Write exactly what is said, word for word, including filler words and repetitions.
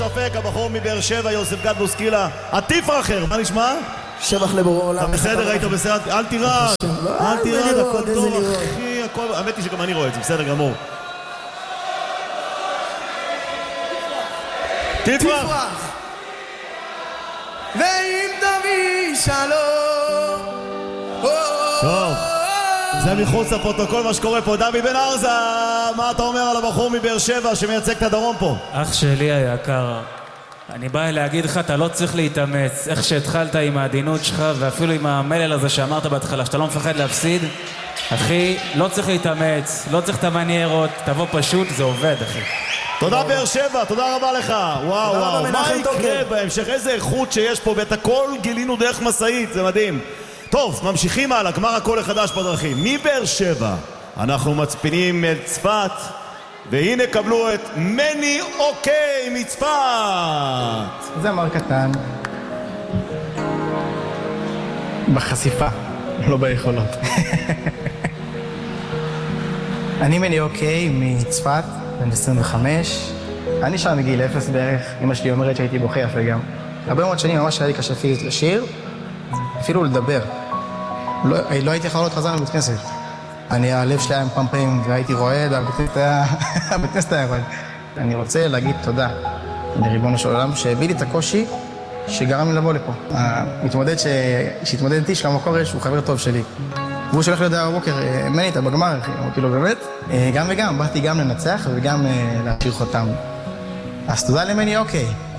ספק, הבחור מבאר שבע, יוסף גד בוסקילה, עטיף אחר, מה נשמע? שבח לבורא עולם. אתה בסדר, היית בסדר, אל תירד, אל תירד, הכל טוב, אחי, הכל, האמת היא שגם אני רואה את זה, בסדר גמור. תפרח! ואם תביא שלום. טוב, זה מחוץ לפרוטוקול מה שקורה פה. דוד בן ארזה, מה אתה אומר על הבחור מבאר שבע שמייצג את הדרום פה? אח שלי היקר, אני בא להגיד לך, אתה לא צריך להתאמץ. איך שהתחלת עם העדינות שלך ואפילו עם המלל הזה שאמרת בהתחלה, שאתה לא מפחד להפסיד, אחי, לא צריך להתאמץ, לא צריך את המניירות, תבוא פשוט, זה עובד, אחי. תודה באר שבע, תודה רבה לך. וואו וואו, מה יקרה בהמשך? איזה איכות שיש פה, ואת הכל גילינו דרך מסעית, זה מדהים. טוב, ממשיכים הלאה, גמר הכל החדש בדרכים. מבאר שבע אנחנו מצפינים את צפת, והנה קבלו את מני אוקיי מצפת. זה אמר קטן בחשיפה, לא ביכולות. אני מני אוקיי מצפת, בן עשרים וחמש. אני שם מגיל אפס בערך. אמא שלי אומרת שהייתי בוכה יפה גם. הרבה מאוד שנים ממש היה לי קשה פיזית לשיר, אפילו לדבר. לא, לא הייתי יכול להיות חזר לבית כנסת. אני, הלב שלי היה עם פמפים והייתי רועד, הבית כנסת היה רועד. אני רוצה להגיד תודה לריבונו של עולם שהביא לי את הקושי שגרם לי לבוא לפה. המתמודד שהתמודד איתי, שלמה קורש, הוא חבר טוב שלי. והוא שהולך לידי בבוקר, מני איתה בגמר, אמרתי לו באמת. גם וגם, באתי גם לנצח וגם להשאיר חותם. אז תודה למני אוקיי.